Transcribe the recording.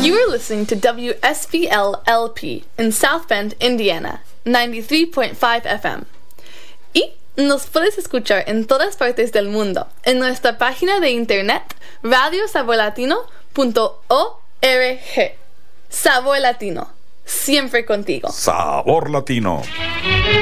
You are listening to WSBL-LP in South Bend, Indiana, 93.5 FM. Y nos puedes escuchar en todas partes del mundo en nuestra página de internet radiosaborlatino.org. Sabor Latino, siempre contigo. Sabor Latino.